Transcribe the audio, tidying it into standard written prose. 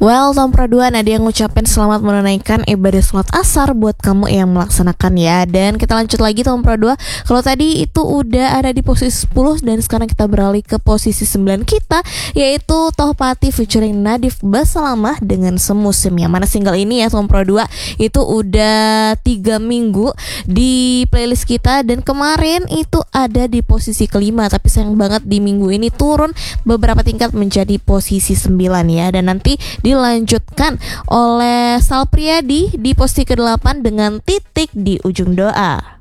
Well, Tom Pradua Nadia ngucapin selamat menunaikan ibadah sholat asar buat kamu yang melaksanakan ya. Dan kita lanjut lagi Tom Pradua. Kalau tadi itu udah ada di posisi 10 dan sekarang kita beralih ke posisi 9 kita, yaitu Tohpati featuring Nadif Basalamah dengan Semusim. Yang mana single ini ya Tom Pradua itu udah 3 minggu di playlist kita, dan kemarin itu ada di posisi kelima, tapi sayang banget di minggu ini turun beberapa tingkat menjadi posisi 9 ya. Dan nanti dilanjutkan oleh Sal Priadi di posisi ke-8 dengan Titik di Ujung Doa.